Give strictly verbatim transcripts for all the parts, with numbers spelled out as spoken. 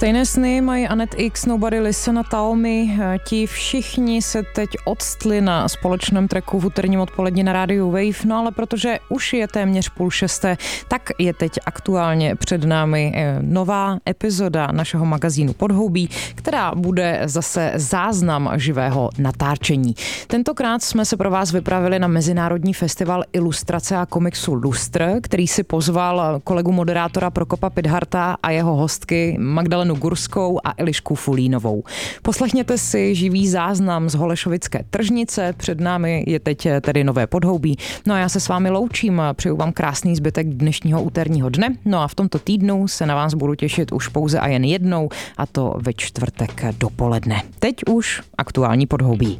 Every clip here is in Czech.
Stejné sny mají Anet X, Nobody Listen a Taomi. Ti všichni se teď odstli na společném tracku v úterním odpolední na rádiu Wave, no ale protože už je téměř půl šesté, tak je teď aktuálně před námi nová epizoda našeho magazínu Podhoubí, která bude zase záznam živého natáčení. Tentokrát jsme se pro vás vypravili na Mezinárodní festival ilustrace a komiksu Lustr, který si pozval kolegu moderátora Prokopa Pidharta a jeho hostky Magdalenu Gurskou a Elišku Fulínovou. Poslechněte si živý záznam z Holešovické tržnice, před námi je teď tedy nové Podhoubí. No a já se s vámi loučím, přeju vám krásný zbytek dnešního úterního dne, no a v tomto týdnu se na vás budu těšit už pouze a jen jednou, a to ve čtvrtek dopoledne. Teď už aktuální Podhoubí.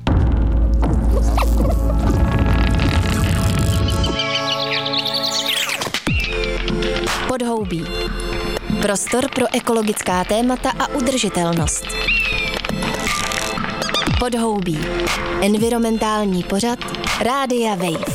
Podhoubí. Prostor pro ekologická témata a udržitelnost. Podhoubí. Environmentální pořad Rádia Wave.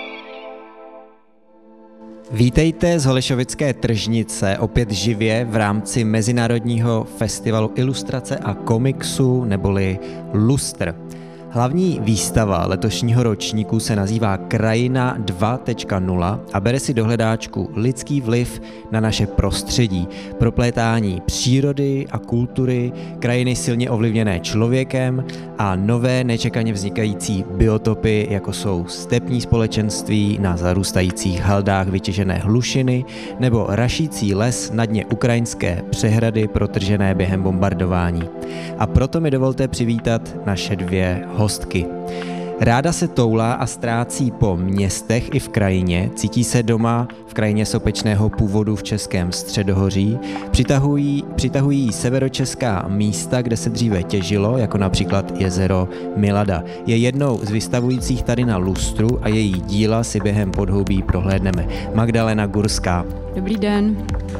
Vítejte z Holešovické tržnice opět živě v rámci Mezinárodního festivalu ilustrace a komiksu neboli Lustr. Hlavní výstava letošního ročníku se nazývá Krajina dva tečka nula a bere si do hledáčku lidský vliv na naše prostředí, proplétání přírody a kultury, krajiny silně ovlivněné člověkem a nové nečekaně vznikající biotopy, jako jsou stepní společenství na zarůstajících haldách vytěžené hlušiny nebo rašící les na dně ukrajinské přehrady protržené během bombardování. A proto mi dovolte přivítat naše dvě hostky. Ráda se toulá a ztrácí po městech i v krajině, cítí se doma v krajině sopečného původu v českém Středohoří, přitahují, přitahují severočeská místa, kde se dříve těžilo, jako například jezero Milada. Je jednou z vystavujících tady na Lustru a její díla si během Podhoubí prohlédneme. Magdalena Gurská. Dobrý den.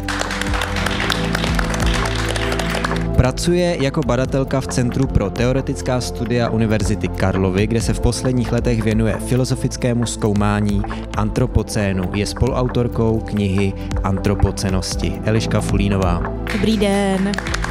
Pracuje jako badatelka v Centru pro teoretická studia Univerzity Karlovy, kde se v posledních letech věnuje filozofickému zkoumání antropocénu. Je spoluautorkou knihy Antropocenosti. Eliška Fulínová. Dobrý den.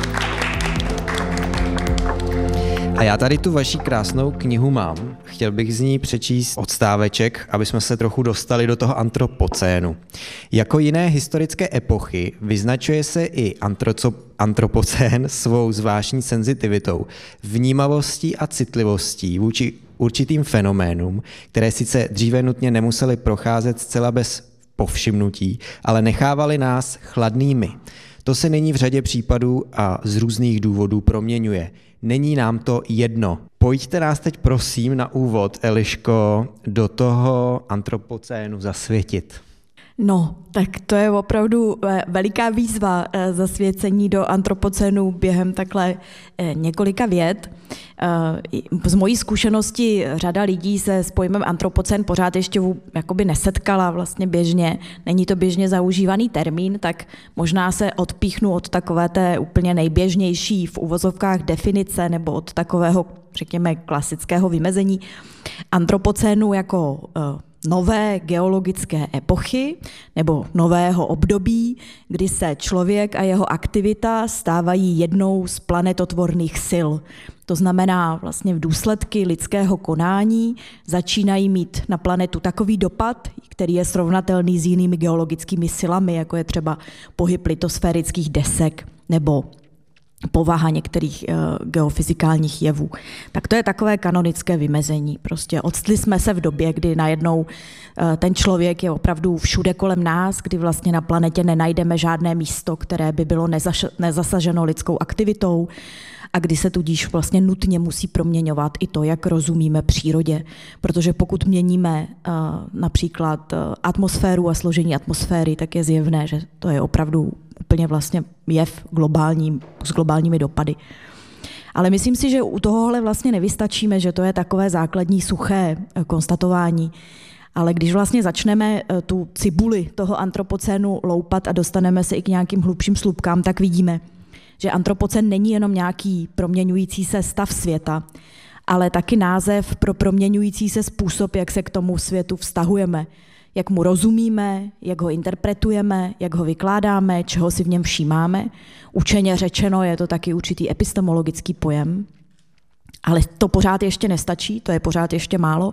A já tady tu vaši krásnou knihu mám. Chtěl bych z ní přečíst odstáveček, aby jsme se trochu dostali do toho antropocénu. Jako jiné historické epochy vyznačuje se i antroco, antropocén svou zvláštní senzitivitou, vnímavostí a citlivostí vůči určitým fenoménům, které sice dříve nutně nemusely procházet zcela bez povšimnutí, ale nechávaly nás chladnými. To se nyní v řadě případů a z různých důvodů proměňuje. Není nám to jedno. Pojďte nás teď prosím na úvod, Eliško, do toho antropocénu zasvětit. No, tak to je opravdu veliká výzva zasvěcení do antropocénu během takhle několika vět. Z mojí zkušenosti řada lidí se s pojmem antropocén pořád ještě jakoby nesetkala vlastně běžně. Není to běžně zaužívaný termín, tak možná se odpíchnu od takové té úplně nejběžnější v uvozovkách definice nebo od takového, řekněme, klasického vymezení antropocénu jako nové geologické epochy nebo nového období, kdy se člověk a jeho aktivita stávají jednou z planetotvorných sil. To znamená, vlastně v důsledky lidského konání začínají mít na planetu takový dopad, který je srovnatelný s jinými geologickými silami, jako je třeba pohyb litosférických desek nebo povaha některých uh, geofyzikálních jevů. Tak to je takové kanonické vymezení. Prostě odstli jsme se v době, kdy najednou uh, ten člověk je opravdu všude kolem nás, kdy vlastně na planetě nenajdeme žádné místo, které by bylo nezaš- nezasaženo lidskou aktivitou a kdy se tudíž vlastně nutně musí proměňovat i to, jak rozumíme přírodě. Protože pokud měníme uh, například uh, atmosféru a složení atmosféry, tak je zjevné, že to je opravdu úplně vlastně jev globální, s globálními dopady. Ale myslím si, že u tohohle vlastně nevystačíme, že to je takové základní suché konstatování. Ale když vlastně začneme tu cibuli toho antropocénu loupat a dostaneme se i k nějakým hlubším slupkám, tak vidíme, že antropocén není jenom nějaký proměňující se stav světa, ale taky název pro proměňující se způsob, jak se k tomu světu vztahujeme. jak mu rozumíme, jak ho interpretujeme, jak ho vykládáme, čeho si v něm všímáme. Učeně řečeno je to taky určitý epistemologický pojem, ale to pořád ještě nestačí, to je pořád ještě málo.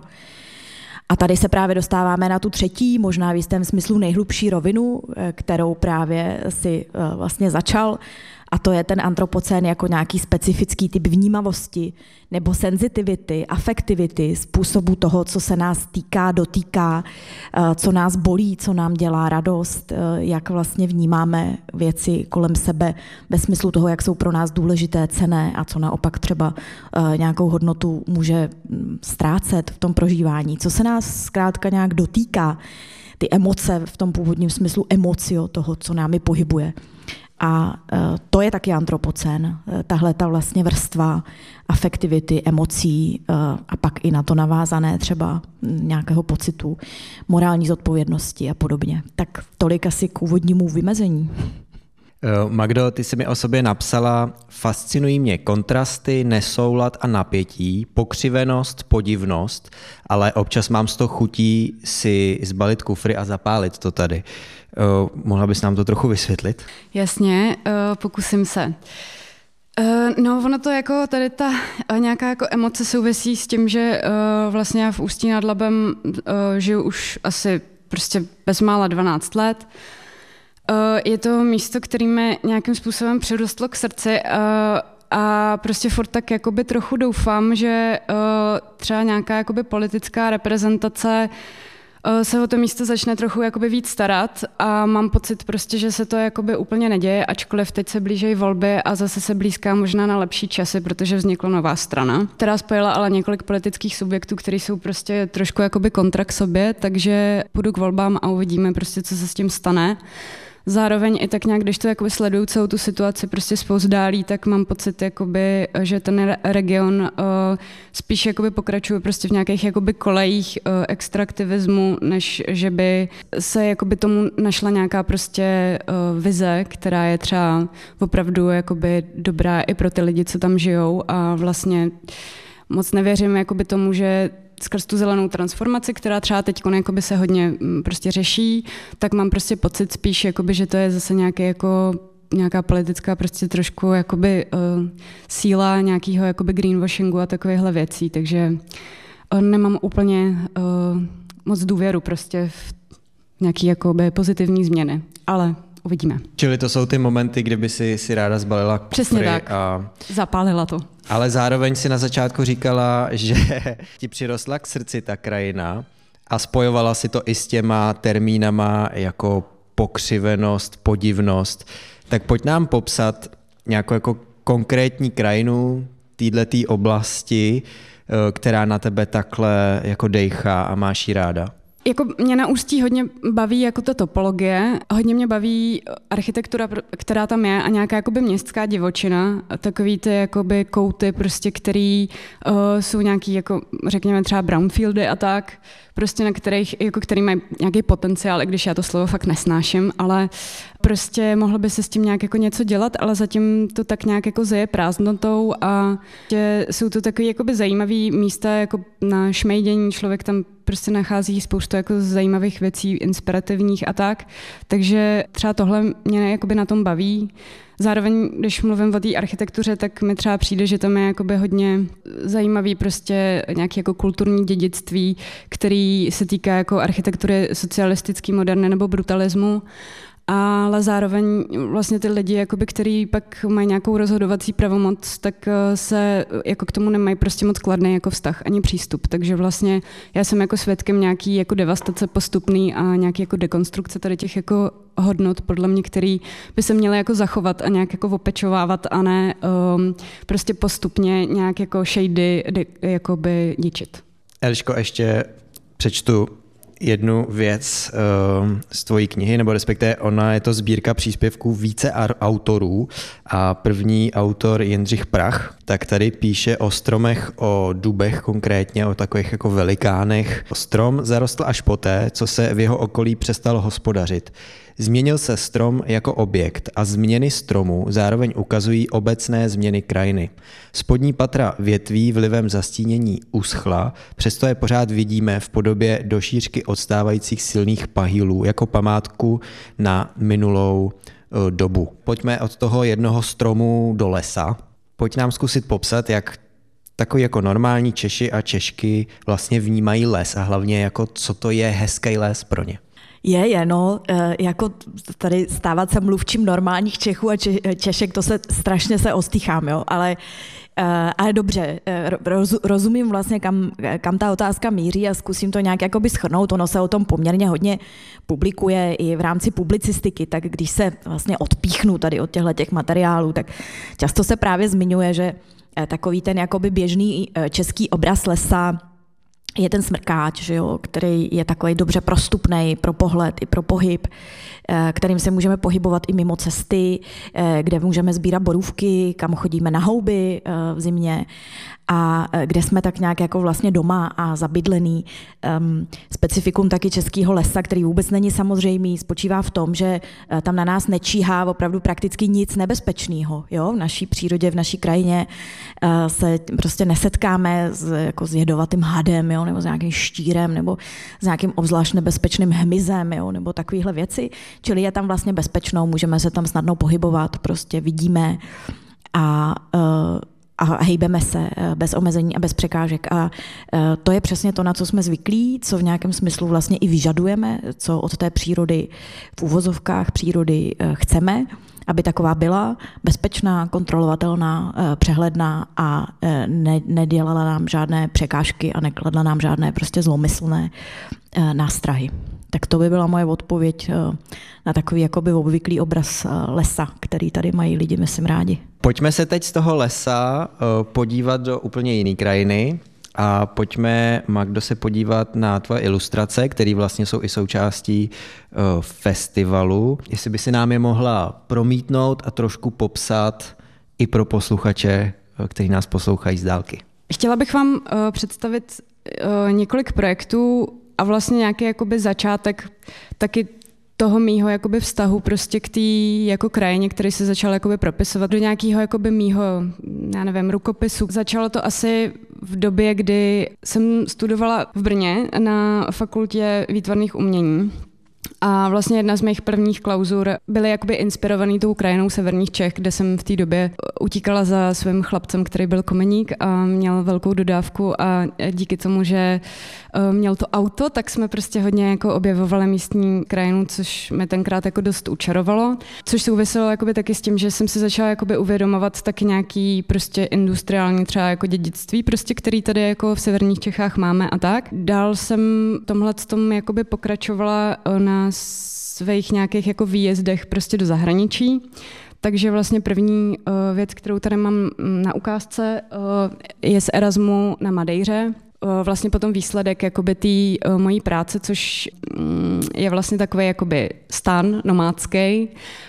A tady se právě dostáváme na tu třetí, možná v jistém smyslu nejhlubší rovinu, kterou právě si vlastně začal, a to je ten antropocén jako nějaký specifický typ vnímavosti nebo senzitivity, afektivity, způsobu toho, co se nás týká, dotýká, co nás bolí, co nám dělá radost, jak vlastně vnímáme věci kolem sebe ve smyslu toho, jak jsou pro nás důležité, cenné a co naopak třeba nějakou hodnotu může ztrácet v tom prožívání. Co se nás zkrátka nějak dotýká, ty emoce v tom původním smyslu emocio toho, co námi pohybuje. A to je taky antropocén, tahle ta vlastně vrstva afektivity, emocí a pak i na to navázané třeba nějakého pocitu, morální zodpovědnosti a podobně. Tak tolik asi k úvodnímu vymezení. Magdo, ty jsi mi o sobě napsala: fascinují mě kontrasty, nesoulad a napětí, pokřivenost, podivnost, ale občas mám z toho chutí si zbalit kufry a zapálit to tady. Uh, mohla bys nám to trochu vysvětlit? Jasně, uh, pokusím se. Uh, no, ono to jako tady ta uh, nějaká jako emoce souvisí s tím, že uh, vlastně já v Ústí nad Labem uh, žiju už asi prostě bezmála dvanáct let. Uh, je to místo, které mi nějakým způsobem přirostlo k srdci uh, a prostě furt tak jakoby trochu doufám, že uh, třeba nějaká jakoby politická reprezentace se o to místo začne trochu jakoby víc starat a mám pocit prostě, že se to jakoby úplně neděje, ačkoliv teď se blíží volby a zase se blízká možná na lepší časy, protože vznikla nová strana, která spojila ale několik politických subjektů, které jsou prostě trošku jakoby kontra k sobě, takže půjdu k volbám a uvidíme prostě, co se s tím stane. Zároveň i tak nějak, když to jakoby sleduju celou tu situaci prostě spouzdálí, tak mám pocit, jakoby, že ten region uh, spíš jakoby pokračuje prostě v nějakých jakoby kolejích uh, extraktivismu, než že by se jakoby tomu našla nějaká prostě uh, vize, která je třeba opravdu jakoby dobrá i pro ty lidi, co tam žijou, a vlastně moc nevěřím jakoby tomu, že skrz tu zelenou transformaci, která třeba teď se hodně prostě řeší, tak mám prostě pocit spíš, jakoby, že to je zase nějaké jako nějaká politická prostě trošku jakoby uh, síla nějakého jakoby greenwashingu a takovýchhle věcí, takže uh, nemám úplně uh, moc důvěru prostě v nějaký jakoby pozitivní změny, ale uvidíme. Čili to jsou ty momenty, kdyby si, si ráda zbalila kufry. Přesně tak, a... zapálila to. Ale zároveň si na začátku říkala, že ti přirostla k srdci ta krajina a spojovala si to i s těma termínama jako pokřivenost, podivnost. Tak pojď nám popsat nějakou jako konkrétní krajinu této oblasti, která na tebe takhle jako dejchá a máš ji ráda. Jako mě na Ústí hodně baví jako ta topologie, hodně mě baví architektura, která tam je, a nějaká jakoby městská divočina, takový ty jakoby kouty, prostě, který uh, jsou nějaký, jako řekněme třeba brownfieldy a tak, prostě na kterých, jako který mají nějaký potenciál, i když já to slovo fakt nesnáším, ale prostě mohlo by se s tím nějak jako něco dělat, ale zatím to tak nějak jako zeje prázdnotou a jsou to takový jakoby zajímavý místa jako na šmejdění, člověk tam prostě nachází spoustu jako zajímavých věcí, inspirativních a tak, takže třeba tohle mě jakoby na tom baví. Zároveň, když mluvím o té architektuře, tak mi třeba přijde, že tam je jakoby hodně zajímavý prostě nějaký jako kulturní dědictví, který se týká jako architektury socialistický, moderny nebo brutalismu. Ale zároveň vlastně ty lidi, jakoby, který pak mají nějakou rozhodovací pravomoc, tak se jako k tomu nemají prostě moc kladný jako vztah ani přístup. Takže vlastně já jsem jako svědkem nějaký jako devastace postupný a nějaký jako dekonstrukce tady těch jako hodnot, podle mě, který by se měly jako zachovat a nějak jako opečovávat a ne um, prostě postupně nějak jako shady jakoby ničit. Eliško, ještě přečtu jednu věc uh, z tvojí knihy, nebo respektive ona je to sbírka příspěvků více autorů a první autor Jindřich Prach, tak tady píše o stromech, o dubech konkrétně, o takových jako velikánech. Strom zarostl až poté, co se v jeho okolí přestalo hospodařit. Změnil se strom jako objekt a změny stromu zároveň ukazují obecné změny krajiny. Spodní patra větví vlivem zastínění uschla, přesto je pořád vidíme v podobě do šířky odstávajících silných pahýlů jako památku na minulou dobu. Pojďme od toho jednoho stromu do lesa. Pojď nám zkusit popsat, jak takový jako normální Češi a Češky vlastně vnímají les a hlavně jako co to je hezký les pro ně. Je, je, no, jako tady stávat se mluvčím normálních Čechů a Češek, to se strašně se ostýchám, jo, ale, ale dobře, rozumím vlastně, kam, kam ta otázka míří a zkusím to nějak jakoby shrnout, ono se o tom poměrně hodně publikuje i v rámci publicistiky, tak když se vlastně odpíchnu tady od těchto těch materiálů, tak často se právě zmiňuje, že takový ten jakoby běžný český obraz lesa je ten smrkáč, že jo, který je takový dobře prostupný pro pohled i pro pohyb, kterým se můžeme pohybovat i mimo cesty, kde můžeme sbírat borůvky, kam chodíme na houby v zimě a kde jsme tak nějak jako vlastně doma a zabydlený. Um, specifikum taky českého lesa, který vůbec není samozřejmý, spočívá v tom, že tam na nás nečíhá opravdu prakticky nic nebezpečného. Jo? V naší přírodě, v naší krajině uh, se prostě nesetkáme s, jako s jedovatým hadem, jo? Nebo s nějakým štírem, nebo s nějakým obzvlášť nebezpečným hmyzem, jo? Nebo takovéhle věci. Čili je tam vlastně bezpečno, můžeme se tam snadno pohybovat, prostě vidíme a uh, a hejbeme se bez omezení a bez překážek. A to je přesně to, na co jsme zvyklí, co v nějakém smyslu vlastně i vyžadujeme, co od té přírody v uvozovkách přírody chceme, aby taková byla bezpečná, kontrolovatelná, přehledná a ne, nedělala nám žádné překážky a nekladla nám žádné prostě zlomyslné nástrahy. Tak to by byla moje odpověď na takový jakoby obvyklý obraz lesa, který tady mají lidi, myslím, rádi. Pojďme se teď z toho lesa podívat do úplně jiné krajiny a pojďme, Magdo, se podívat na tvoje ilustrace, které vlastně jsou i součástí festivalu. Jestli by si nám je mohla promítnout a trošku popsat i pro posluchače, kteří nás poslouchají z dálky. Chtěla bych vám představit několik projektů a vlastně nějaký jakoby začátek taky toho mýho jakoby vztahu prostě k té jako krajině, který se začal jakoby propisovat do nějakého jakoby mýho, já nevím, rukopisu. Začalo to asi v době, kdy jsem studovala v Brně na fakultě výtvarných umění. A vlastně jedna z mých prvních klauzur byly jakoby inspirovaný tou krajinou severních Čech, kde jsem v té době utíkala za svým chlapcem, který byl komeník a měl velkou dodávku a díky tomu, že měl to auto, tak jsme prostě hodně jako objevovali místní krajinu, což mě tenkrát jako dost učarovalo, což souviselo jakoby taky s tím, že jsem si začala jakoby uvědomovat taky nějaký prostě industriální třeba jako dědictví, prostě, který tady jako v severních Čechách máme a tak. Dál jsem tomhle tom jakoby pokračovala na svých nějakých jako výjezdech prostě do zahraničí. Takže vlastně první uh, věc, kterou tady mám na ukázce, uh, je z Erasmu na Madeiře. Uh, vlastně potom výsledek jakoby té uh, mojí práce, což um, je vlastně takový jakoby stan nomádský,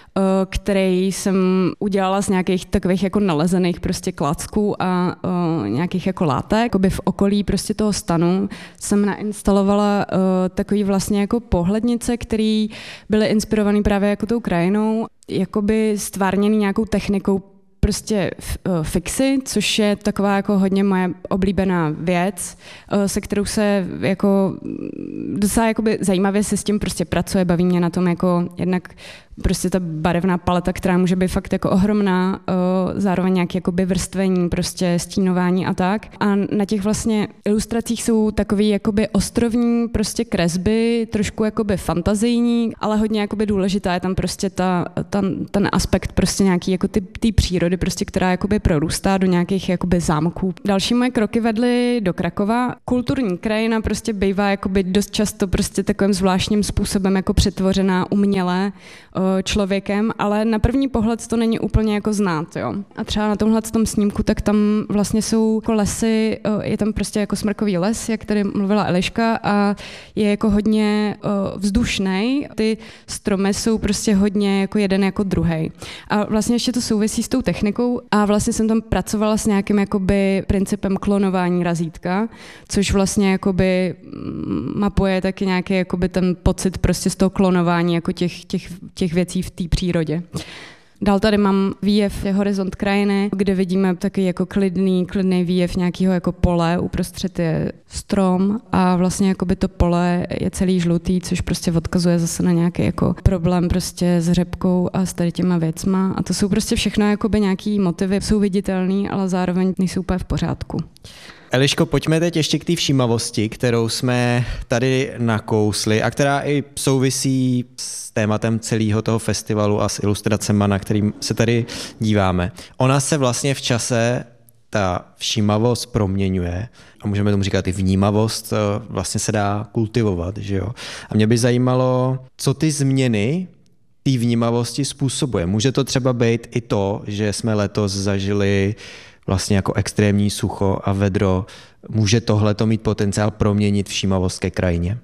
který jsem udělala z nějakých takových jako nalezených prostě klacků a uh, nějakých jako látek. Jakoby v okolí prostě toho stanu jsem nainstalovala uh, takový vlastně jako pohlednice, které byly inspirované právě jako tou krajinou, jakoby stvárněný nějakou technikou prostě fixy, což je taková jako hodně moje oblíbená věc, se kterou se jako docela jakoby zajímavě se s tím prostě pracuje, baví mě na tom jako jednak prostě ta barevná paleta, která může být fakt jako ohromná, zároveň nějaké jakoby vrstvení, prostě stínování a tak. A na těch vlastně ilustracích jsou takový jakoby ostrovní prostě kresby, trošku jakoby fantazijní, ale hodně jakoby důležitá je tam prostě ta, ta, ten aspekt prostě nějaký jako ty, ty přírody, prostě, která jakoby prorůstá do nějakých jakoby zámků. Další moje kroky vedly do Krakova. Kulturní krajina prostě bývá jakoby dost často prostě takovým zvláštním způsobem jako přetvořená uměle člověkem, ale na první pohled to není úplně jako znát, jo. A třeba na tomhle tom snímku, tak tam vlastně jsou jako lesy, je tam prostě jako smrkový les, jak tady mluvila Eliška, a je jako hodně vzdušnej. Ty stromy jsou prostě hodně jako jeden jako druhej. A vlastně ještě to souvisí s tou technikou a vlastně jsem tam pracovala s nějakým jakoby principem klonování razítka, což vlastně jakoby mapuje taky nějaký jakoby ten pocit prostě z toho klonování jako těch, těch, těch věcí v té přírodě. Dál tady mám výjev Horizont krajiny, kde vidíme taky jako klidný, klidný výjev nějakého jako pole, uprostřed je strom a vlastně jakoby to pole je celý žlutý, což prostě odkazuje zase na nějaký jako problém prostě s řepkou a s tady těma věcma. A to jsou prostě všechno jakoby nějaký motivy, jsou viditelný, ale zároveň nejsou úplně v pořádku. Eliško, pojďme teď ještě k té všímavosti, kterou jsme tady nakousli a která i souvisí s tématem celého toho festivalu a s ilustracema, na kterým se tady díváme. Ona se vlastně v čase, ta všímavost proměňuje a můžeme tomu říkat i vnímavost, vlastně se dá kultivovat, že jo? A mě by zajímalo, co ty změny té vnímavosti způsobuje. Může to třeba být i to, že jsme letos zažili vlastně jako extrémní sucho a vedro. Může tohleto mít potenciál proměnit všímavost ke krajině?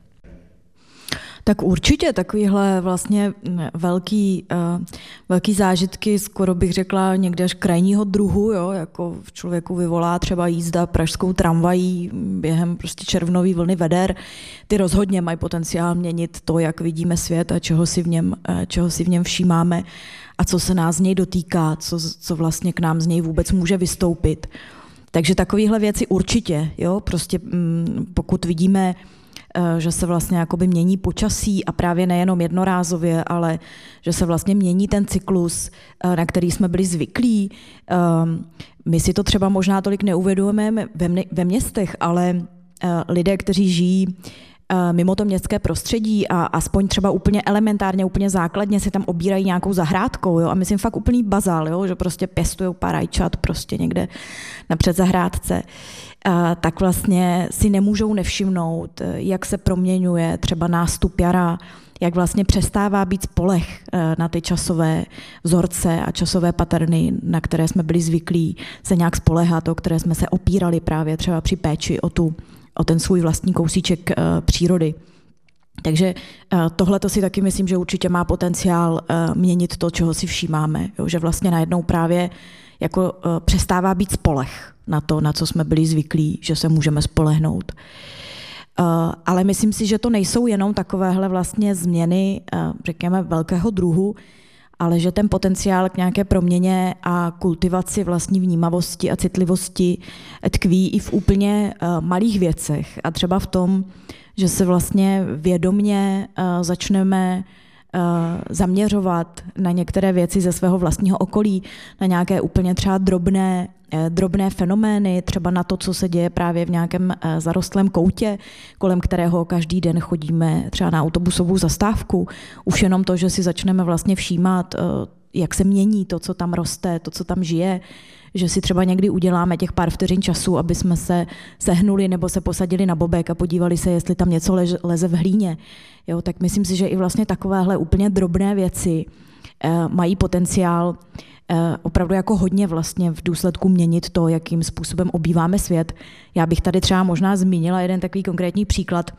Tak určitě takovýhle vlastně velký, uh, velký zážitky, skoro bych řekla někde až krajního druhu, jo, jako v člověku vyvolá třeba jízda pražskou tramvají během prostě červnový vlny veder. Ty rozhodně mají potenciál měnit to, jak vidíme svět a čeho si v něm, čeho si v něm všímáme a co se nás z něj dotýká, co, co vlastně k nám z něj vůbec může vystoupit. Takže takovéhle věci určitě, jo, prostě pokud vidíme, že se vlastně jakoby mění počasí a právě nejenom jednorázově, ale že se vlastně mění ten cyklus, na který jsme byli zvyklí. My si to třeba možná tolik neuvědomujeme ve městech, ale lidé, kteří žijí mimo to městské prostředí a aspoň třeba úplně elementárně, úplně základně si tam obírají nějakou zahrádkou, jo, a myslím fakt úplný bazál, jo, že prostě pěstujou pár rajčat prostě někde na předzahrádce, a tak vlastně si nemůžou nevšimnout, jak se proměňuje třeba nástup jara, jak vlastně přestává být spoleh na ty časové vzorce a časové paterny, na které jsme byli zvyklí se nějak spoléhat, o které jsme se opírali právě třeba při péči o tu o ten svůj vlastní kousíček uh, přírody. Takže uh, tohle to si taky myslím, že určitě má potenciál uh, měnit to, čeho si všímáme. Jo? Že vlastně najednou právě jako uh, přestává být spoleh na to, na co jsme byli zvyklí, že se můžeme spolehnout. Uh, ale myslím si, že to nejsou jenom takovéhle vlastně změny, uh, řekněme, velkého druhu, ale že ten potenciál k nějaké proměně a kultivaci vlastní vnímavosti a citlivosti tkví i v úplně uh, malých věcech. A třeba v tom, že se vlastně vědomně uh, začneme uh, zaměřovat na některé věci ze svého vlastního okolí, na nějaké úplně třeba drobné, uh, drobné fenomény, třeba na to, co se děje právě v nějakém uh, zarostlém koutě, kolem kterého každý den chodíme třeba na autobusovou zastávku. Už jenom to, že si začneme vlastně všímat, uh, jak se mění to, co tam roste, to, co tam žije, že si třeba někdy uděláme těch pár vteřin času, aby jsme se sehnuli nebo se posadili na bobek a podívali se, jestli tam něco leže, leze v hlíně. Jo, tak myslím si, že i vlastně takovéhle úplně drobné věci eh, mají potenciál eh, opravdu jako hodně vlastně v důsledku měnit to, jakým způsobem obýváme svět. Já bych tady třeba možná zmínila jeden takový konkrétní příklad.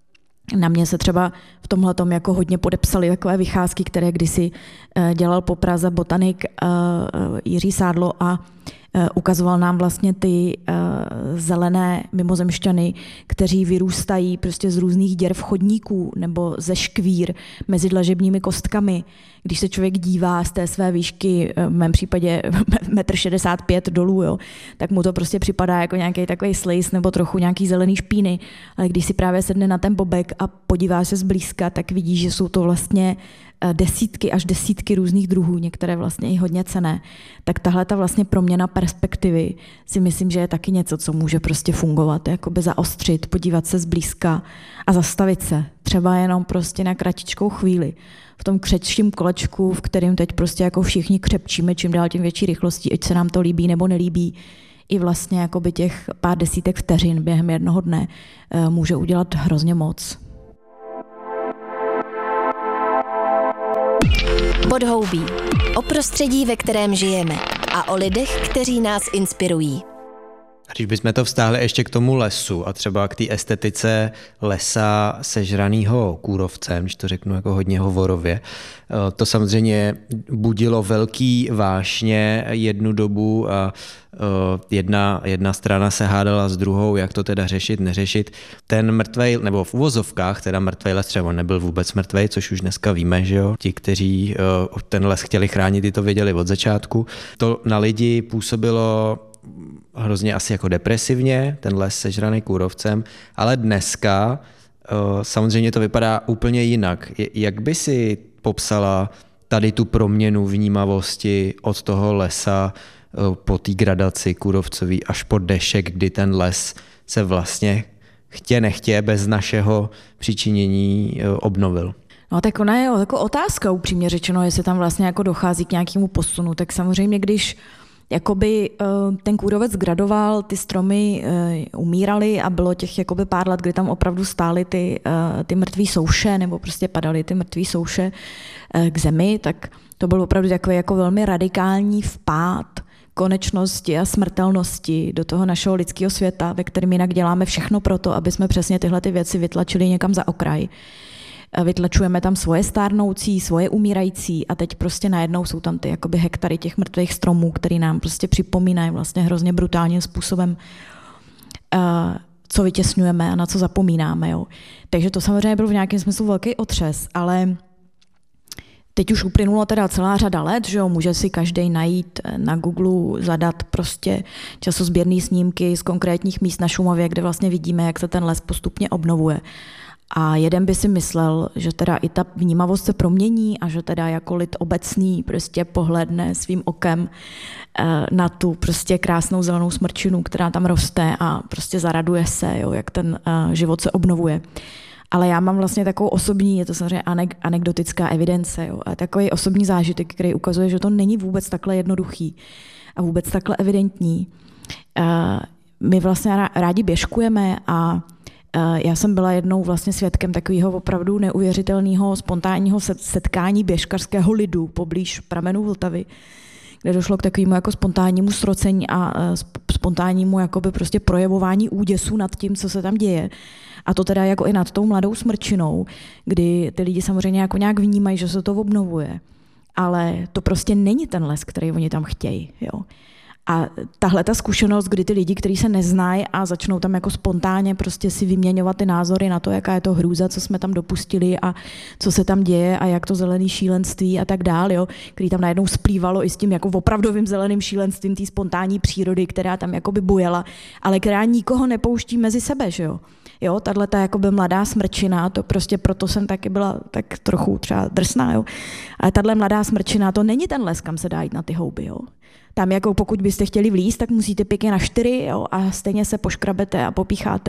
Na mě se třeba v tomhletom jako hodně podepsaly takové vycházky, které kdysi dělal po Praze botanik Jiří Sádlo a ukazoval nám vlastně ty zelené mimozemšťany, kteří vyrůstají prostě z různých děr v chodníků nebo ze škvír mezi dlažebními kostkami. Když se člověk dívá z té své výšky, v mém případě metr šedesát pět dolů, jo, tak mu to prostě připadá jako nějaký takový slejs nebo trochu nějaký zelený špíny. Ale když si právě sedne na ten bobek a podívá se zblízka, tak vidí, že jsou to vlastně desítky až desítky různých druhů, některé vlastně i hodně cenné. Tak tahle ta vlastně proměna perspektivy si myslím, že je taky něco, co může prostě fungovat, jakoby zaostřit, podívat se zblízka a zastavit se. Třeba jenom prostě na kratičkou chvíli. V tom křečím kolečku, v kterém teď prostě jako všichni křepčíme čím dál tím větší rychlostí, ať se nám to líbí nebo nelíbí. I vlastně jakoby těch pár desítek vteřin během jednoho dne může udělat hrozně moc. Podhoubí. O prostředí, ve kterém žijeme a o lidech, kteří nás inspirují. Když bychom to vztáhli ještě k tomu lesu a třeba k té estetice lesa sežranýho kůrovcem, když to řeknu jako hodně hovorově, to samozřejmě budilo velký vášně jednu dobu a jedna, jedna strana se hádala s druhou, jak to teda řešit, neřešit. Ten mrtvej, nebo v uvozovkách, teda mrtvej les třeba nebyl vůbec mrtvej, což už dneska víme, že jo. Ti, kteří ten les chtěli chránit, ty to věděli od začátku. To na lidi působilo hrozně asi jako depresivně, ten les sežraný kůrovcem, ale dneska samozřejmě to vypadá úplně jinak. Jak by si popsala tady tu proměnu vnímavosti od toho lesa po té gradaci kůrovcový až po dešek, kdy ten les se vlastně chtě nechtě bez našeho přičinění obnovil? No tak ona je jako otázka, upřímně řečeno, jestli tam vlastně jako dochází k nějakému posunu. Tak samozřejmě, když jakoby ten kůrovec gradoval, ty stromy umíraly a bylo těch jakoby pár let, kdy tam opravdu stály ty, ty mrtvý souše nebo prostě padaly ty mrtvý souše k zemi, tak to byl opravdu takový jako velmi radikální vpád konečnosti a smrtelnosti do toho našeho lidského světa, ve kterém jinak děláme všechno pro to, aby jsme přesně tyhle ty věci vytlačili někam za okraj. Vytlačujeme tam svoje stárnoucí, svoje umírající a teď prostě najednou jsou tam ty jakoby hektary těch mrtvých stromů, který nám prostě připomínají vlastně hrozně brutálním způsobem, co vytěsňujeme a na co zapomínáme. Jo. Takže to samozřejmě byl v nějakém smyslu velký otřes, ale teď už uplynulo teda celá řada let, že jo, může si každý najít na Google, zadat prostě časozběrné snímky z konkrétních míst na Šumavě, kde vlastně vidíme, jak se ten les postupně obnovuje. A jeden by si myslel, že teda i ta vnímavost se promění a že teda jako lid obecný prostě pohledne svým okem na tu prostě krásnou zelenou smrčinu, která tam roste a prostě zaraduje se, jo, jak ten život se obnovuje. Ale já mám vlastně takovou osobní, je to samozřejmě anekdotická evidence, jo, a takový osobní zážitek, který ukazuje, že to není vůbec takhle jednoduchý a vůbec takhle evidentní. My vlastně rádi běžkujeme a já jsem byla jednou vlastně svědkem takového opravdu neuvěřitelného spontánního setkání běžkařského lidu poblíž pramenů Vltavy, kde došlo k takovému jako spontánnímu srocení a spontánnímu jakoby prostě projevování úděsu nad tím, co se tam děje. A to teda jako i nad tou mladou smrčinou, kdy ty lidi samozřejmě jako nějak vnímají, že se to obnovuje. Ale to prostě není ten les, který oni tam chtějí. Jo. A tahle ta zkušenost, kdy ty lidi, kteří se neznají a začnou tam jako spontánně prostě si vyměňovat ty názory na to, jaká je to hrůza, co jsme tam dopustili a co se tam děje a jak to zelený šílenství a tak dál, jo, který tam najednou splývalo i s tím jako opravdovým zeleným šílenstvím té spontánní přírody, která tam jakoby bujela, ale která nikoho nepouští mezi sebe, že jo. Jo, tato jakoby mladá smrčina, to prostě proto jsem taky byla tak trochu třeba drsná, jo. Ale tahle mladá smrčina, to není ten les, kam se dá jít na ty houby, jo. Tam jako pokud byste chtěli vlízt, tak musíte pěkně na čtyři, jo, a stejně se poškrabete a popícháte.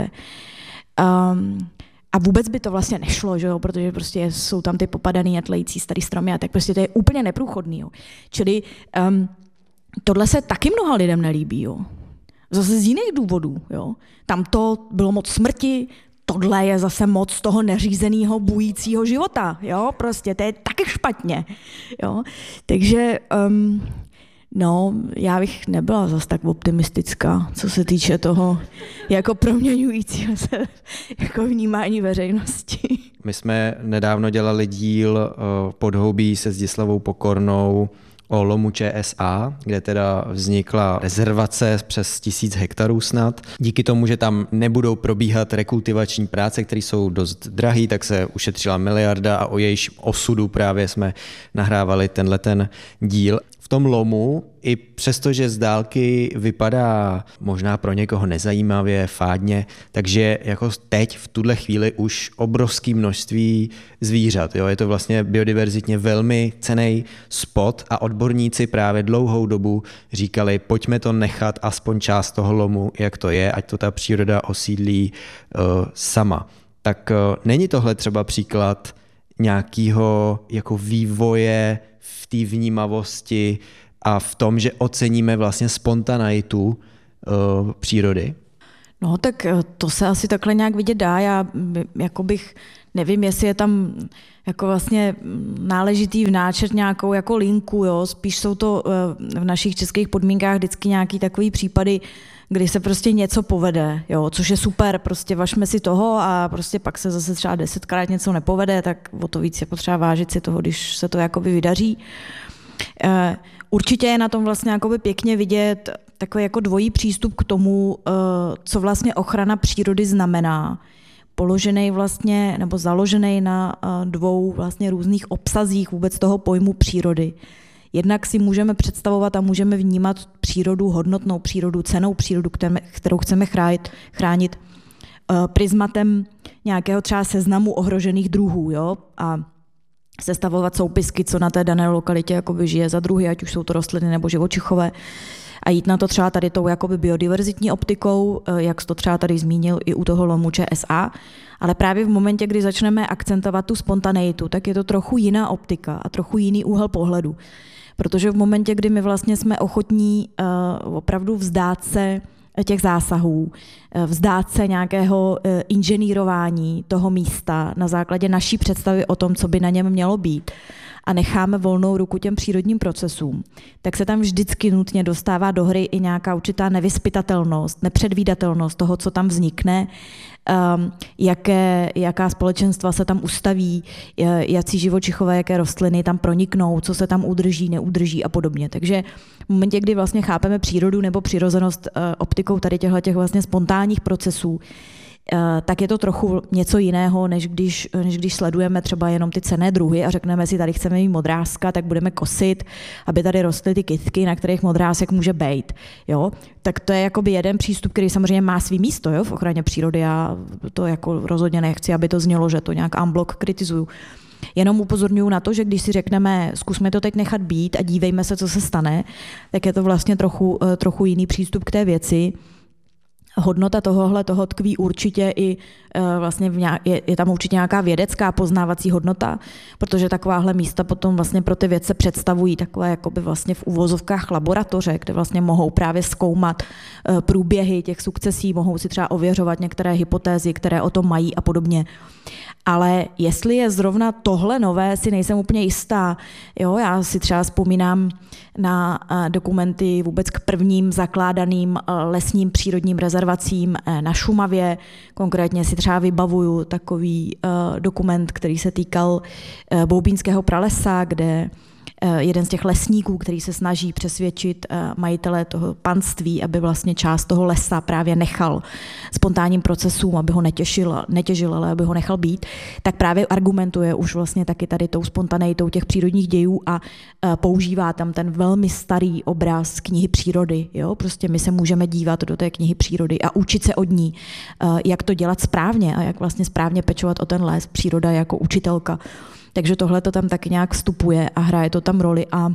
Um, a vůbec by to vlastně nešlo, že jo, protože prostě jsou tam ty popadaný a tlející starý stromy a tak prostě to je úplně neprůchodný, jo. Čili um, tohle se taky mnoha lidem nelíbí, jo. Zase z jiných důvodů, jo. Tam to bylo moc smrti, tohle je zase moc toho neřízeného bujícího života, jo. Prostě to je taky špatně, jo. Takže um, no, já bych nebyla zas tak optimistická, co se týče toho jako proměňujícího se jako vnímání veřejnosti. My jsme nedávno dělali díl Podhoubí se Zdislavou Pokornou o lomu Č S A, kde teda vznikla rezervace přes tisíc hektarů snad. Díky tomu, že tam nebudou probíhat rekultivační práce, které jsou dost drahé, tak se ušetřila miliarda a o jejíž osudu právě jsme nahrávali tenhle ten díl. V tom lomu, i přesto, že z dálky vypadá možná pro někoho nezajímavě, fádně, takže jako teď v tuhle chvíli už obrovské množství zvířat. Jo? Je to vlastně biodiverzitně velmi cenný spot a odborníci právě dlouhou dobu říkali, pojďme to nechat aspoň část toho lomu, jak to je, ať to ta příroda osídlí uh, sama. Tak uh, není tohle třeba příklad nějakého jako vývoje v té vnímavosti a v tom, že oceníme vlastně spontaneitu uh, přírody? No tak to se asi takhle nějak vidět dá. Já jako bych nevím, jestli je tam jako vlastně náležitý vnáčet nějakou jako linku, jo, spíš jsou to v našich českých podmínkách vždycky nějaký takový případy, kdy se prostě něco povede, jo, což je super, prostě važme si toho a prostě pak se zase třeba desetkrát něco nepovede, tak o to víc je potřeba vážit si toho, když se to jakoby vydaří. Určitě je na tom vlastně jakoby pěkně vidět takový jako dvojí přístup k tomu, co vlastně ochrana přírody znamená. Položený vlastně, nebo založený na dvou vlastně různých obsazích vůbec toho pojmu přírody. Jednak si můžeme představovat a můžeme vnímat přírodu, hodnotnou přírodu, cennou přírodu, kterou chceme chránit, chránit prismatem nějakého třeba seznamu ohrožených druhů, jo? A sestavovat soupisky, co na té dané lokalitě jakoby žije za druhy, ať už jsou to rostliny nebo živočichové. A jít na to třeba tady tou jakoby biodiverzitní optikou, jak jsi to třeba tady zmínil i u toho lomu Č S A, ale právě v momentě, kdy začneme akcentovat tu spontaneitu, tak je to trochu jiná optika a trochu jiný úhel pohledu. Protože v momentě, kdy my vlastně jsme ochotní uh, opravdu vzdát se těch zásahů, vzdát se nějakého inženýrování toho místa na základě naší představy o tom, co by na něm mělo být a necháme volnou ruku těm přírodním procesům, tak se tam vždycky nutně dostává do hry i nějaká určitá nevyzpytatelnost, nepředvídatelnost toho, co tam vznikne, um, jaké, jaká společenstva se tam ustaví, jací živočichové, jaké rostliny tam proniknou, co se tam udrží, neudrží a podobně. Takže v momentě, kdy vlastně chápeme přírodu nebo přirozenost uh, optikou tady těchto těch vlastně spontánních procesů, tak je to trochu něco jiného, než když, než když sledujeme třeba jenom ty cenné druhy a řekneme si, tady chceme mít modrázka, tak budeme kosit, aby tady rostly ty kytky, na kterých modrázek může bejt. Jo? Tak to je jakoby jeden přístup, který samozřejmě má svý místo, jo? V ochraně přírody. Já to jako rozhodně nechci, aby to znělo, že to nějak en bloc kritizuju. Jenom upozorňuji na to, že když si řekneme, zkusme to teď nechat být a dívejme se, co se stane, tak je to vlastně trochu, trochu jiný přístup k té věci. Hodnota tohohle toho tkví určitě i vlastně v nějak, je, je tam určitě nějaká vědecká poznávací hodnota, protože takováhle místa potom vlastně pro ty vědce představují takové jakoby vlastně v uvozovkách laboratoře, kde vlastně mohou právě zkoumat průběhy těch sukcesí, mohou si třeba ověřovat některé hypotézy, které o tom mají a podobně. Ale jestli je zrovna tohle nové, si nejsem úplně jistá. Jo, já si třeba vzpomínám na dokumenty vůbec k prvním zakládaným lesním přírodním rezervacím na Šumavě. Konkrétně si třeba vybavuju takový dokument, který se týkal Boubínského pralesa, kde jeden z těch lesníků, který se snaží přesvědčit majitele toho panství, aby vlastně část toho lesa právě nechal spontánním procesům, aby ho netěžil, netěžil, ale aby ho nechal být, tak právě argumentuje už vlastně taky tady tou spontaneitou těch přírodních dějů a používá tam ten velmi starý obraz knihy přírody. Jo? Prostě my se můžeme dívat do té knihy přírody a učit se od ní, jak to dělat správně a jak vlastně správně pečovat o ten les, příroda jako učitelka. Takže tohle to tam taky nějak vstupuje a hraje to tam roli a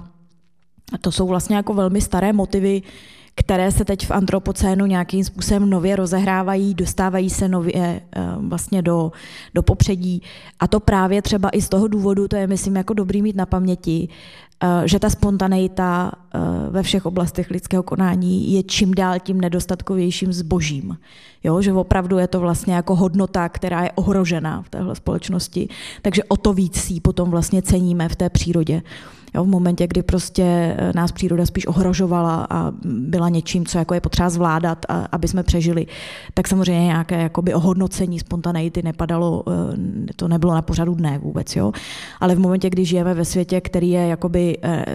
to jsou vlastně jako velmi staré motivy, které se teď v antropocénu nějakým způsobem nově rozehrávají, dostávají se nově vlastně do, do popředí a to právě třeba i z toho důvodu, to je myslím jako dobrý mít na paměti, že ta spontaneita ve všech oblastech lidského konání je čím dál tím nedostatkovějším zbožím. Jo, že opravdu je to vlastně jako hodnota, která je ohrožená v téhle společnosti, takže o to víc si potom vlastně ceníme v té přírodě. Jo, v momentě, kdy prostě nás příroda spíš ohrožovala a byla něčím, co jako je potřeba zvládat, a, aby jsme přežili, tak samozřejmě nějaké jakoby ohodnocení spontaneity nepadalo, to nebylo na pořadu dne vůbec. Jo? Ale v momentě, kdy žijeme ve světě, který je jakoby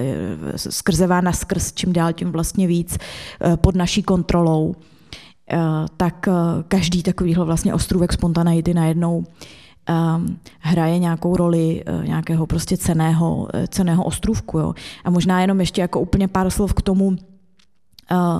skrzevá na skrz, čím dál tím vlastně víc pod naší kontrolou, tak každý takovýhle vlastně ostrůvek spontaneity najednou Um, hraje nějakou roli uh, nějakého prostě cenného, uh, cenného ostrůvku. Jo. A možná jenom ještě jako úplně pár slov k tomu, uh, uh,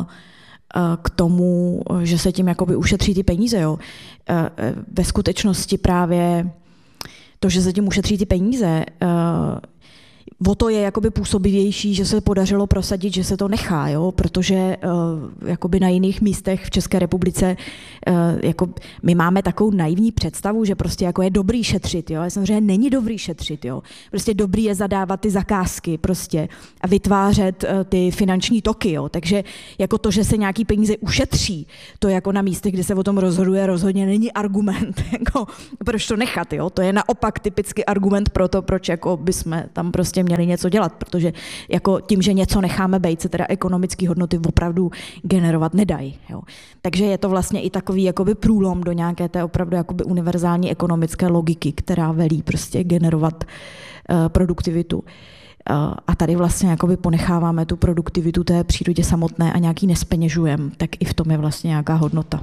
k tomu, že se tím jakoby ušetří ty peníze. Jo. Uh, uh, ve skutečnosti právě to, že se tím ušetří ty peníze, uh, o to je jakoby působivější, že se podařilo prosadit, že se to nechá, jo? Protože uh, jakoby na jiných místech v České republice uh, jako my máme takovou naivní představu, že prostě jako je dobrý šetřit, jo? Ale samozřejmě není dobrý šetřit, jo? Prostě dobrý je zadávat ty zakázky prostě a vytvářet uh, ty finanční toky, jo? Takže jako to, že se nějaký peníze ušetří, to jako na místech, kde se o tom rozhoduje, rozhodně není argument, jako proč to nechat, jo? To je naopak typický argument pro to, proč jako bychom tam prostě měli něco dělat, protože jako tím, že něco necháme bejt, se teda ekonomické hodnoty opravdu generovat nedají. Jo. Takže je to vlastně i takový jakoby průlom do nějaké té opravdu jakoby univerzální ekonomické logiky, která velí prostě generovat uh, produktivitu. Uh, a tady vlastně jakoby ponecháváme tu produktivitu té přírodě samotné a nějaký nespeněžujeme, tak i v tom je vlastně nějaká hodnota.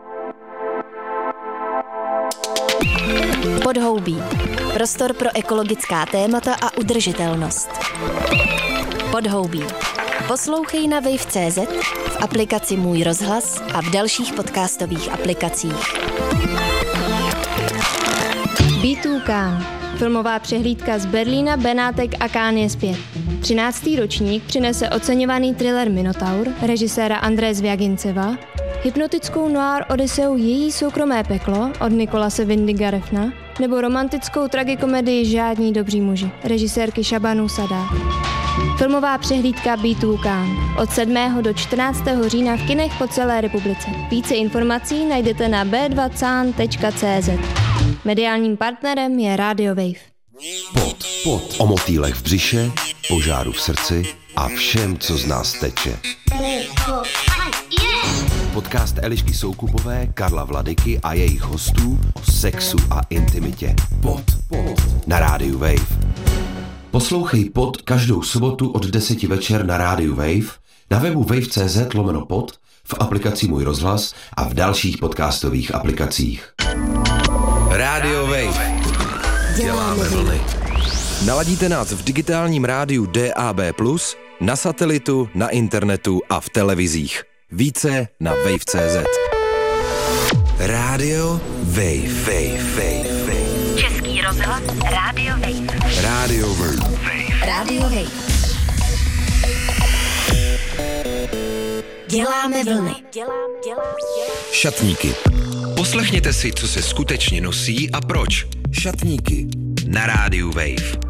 Podhoubí. Prostor pro ekologická témata a udržitelnost. Podhoubí. Poslouchej na wave tečka cé zet, v aplikaci Můj rozhlas a v dalších podcastových aplikacích. bé dva Cannes. Filmová přehlídka z Berlína, Benátek a Cannes je zpět. třináctý ročník přinese oceňovaný thriller Minotaur režiséra Andreje Zviaginceva, hypnotickou noir odiseu Její soukromé peklo od Nicolase Windiga Refna nebo romantickou tragikomedii Žádní dobří muži režisérky Shabanu Sadá. Filmová přehlídka bé dva Cannes od sedmého do čtrnáctého října v kinech po celé republice. Více informací najdete na bé dva can tečka cé zet. Mediálním partnerem je Radio Wave. Pod, pod. O motýlech v břiše, požáru v srdci a všem, co z nás teče. Podcast Elišky Soukupové, Karla Vladyky a jejich hostů o sexu a intimitě. Pod, pod. Na rádiu Wave. Poslouchej Pod každou sobotu od deseti večer na rádiu Wave, na webu wave tečka cé zet lomeno pod, v aplikaci Můj rozhlas a v dalších podcastových aplikacích. Rádio Wave. Děláme vlny. Naladíte nás v digitálním rádiu D A B plus, na satelitu, na internetu a v televizích. Více na wave tečka cé zet. Rádio Wave. Wave, Wave, Wave. Český rozhlas Radio Wave. Rádio Wave. Radio Wave. Děláme vlny. Šatníky. Poslechněte si, co se skutečně nosí a proč. Šatníky na rádiu Wave.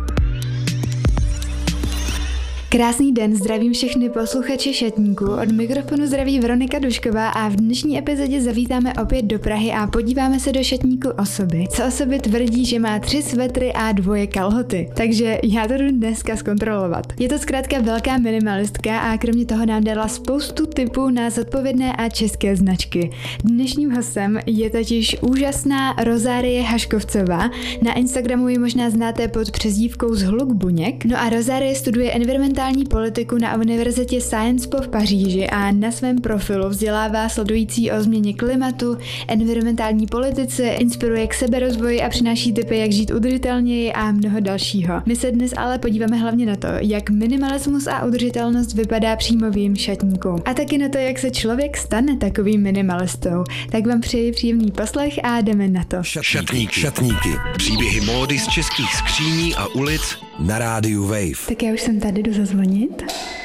Krásný den, zdravím všechny posluchače Šatníků. Od mikrofonu zdraví Veronika Dušková a v dnešní epizodě zavítáme opět do Prahy a podíváme se do šatníku osoby. Co o sobě tvrdí, že má tři svetry a dvoje kalhoty. Takže já to jdu dneska zkontrolovat. Je to zkrátka velká minimalistka a kromě toho nám dala spoustu tipů na zodpovědné a české značky. Dnešním hostem je totiž úžasná Rozárie Haškovcová. Na Instagramu ji možná znáte pod přezdívkou Zhluk buněk. No a Rozárie studuje environmentální politiku na univerzitě Sciences Po v Paříži a na svém profilu vzdělává sledující o změně klimatu, environmentální politice, inspiruje k seberozvoji a přináší tipy, jak žít udržitelněji a mnoho dalšího. My se dnes ale podíváme hlavně na to, jak minimalismus a udržitelnost vypadá přímo v jejím šatníku. A taky na to, jak se člověk stane takovým minimalistou. Tak vám přeji příjemný poslech a jdeme na to. Šatníky. Šatníky. Příběhy módy z českých skříní a ulic na rádiu Wave. Tak já už jsem tady, jdu zazvonit.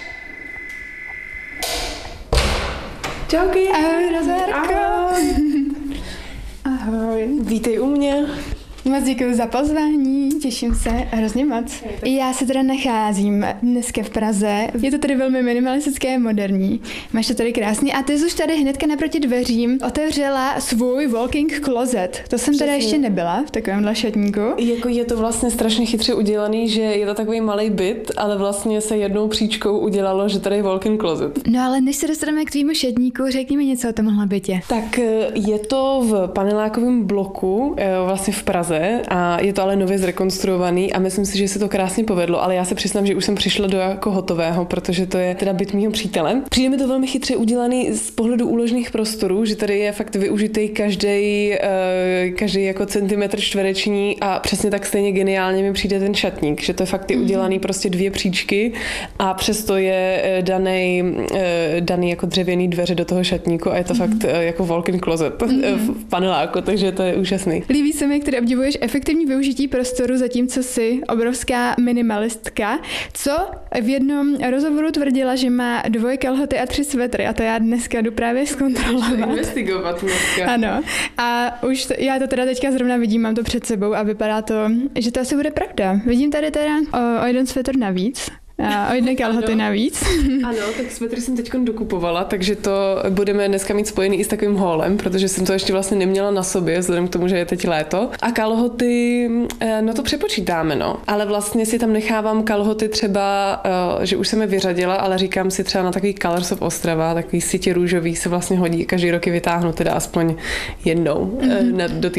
Čauky, ahoj, Rozárko. Ahoj. Ahoj. Vítej u mě. Moc děkuji za pozvání, těším se hrozně moc. Já se teda nacházím dneska v Praze, je to tady velmi minimalistické, moderní, máš to tady krásný a ty jsi už tady hnedka naproti dveřím otevřela svůj walking closet. To jsem Přesně. teda ještě nebyla v takovémhle šatníku. Jako je to vlastně strašně chytře udělaný, že je to takový malý byt, ale vlastně se jednou příčkou udělalo, že tady je walking closet. No ale než se dostaneme k tvýmu šatníku, řekni mi něco o tomhle bytě. Tak je to v panelákovém bloku, vlastně v Praze. A je to ale nově zrekonstruovaný a myslím si, že se to krásně povedlo, ale já se přiznám, že už jsem přišla do jako hotového, protože to je teda byt mýho přítele. Přijde mi to velmi chytře udělaný z pohledu úložných prostorů, že tady je fakt využitý každý, každý jako centimetr čtvereční a přesně tak stejně geniálně mi přijde ten šatník, že to je fakt mm-hmm. udělaný prostě dvě příčky a přesto je daný, daný jako dřevěný dveře do toho šatníku a je to mm-hmm. fakt jako walk-in closet mm-hmm. v paneláku, takže to je úžasný. Líbí se mi, který slibuješ efektivní využití prostoru, zatímco jsi obrovská minimalistka. Co v jednom rozhovoru tvrdila, že má dvoje kalhoty a tři svetry a to já dneska jdu právě zkontrolovat. Investigovat dneska. Ano. A už to, já to teda teďka zrovna vidím, mám to před sebou a vypadá to, že to asi bude pravda. Vidím tady teda o, o jeden svetr navíc. A o jedné kalhoty navíc. Ano, tak svetry jsem teď dokupovala, takže to budeme dneska mít spojený i s takovým holem, protože jsem to ještě vlastně neměla na sobě, vzhledem k tomu, že je teď léto. A kalhoty, no to přepočítáme, no. Ale vlastně si tam nechávám kalhoty třeba, že už jsem je vyřadila, ale říkám si třeba na takový Colors of Ostrava, takový sítě růžový se vlastně hodí, každý rok je vytáhnu teda aspoň jednou mm-hmm. do té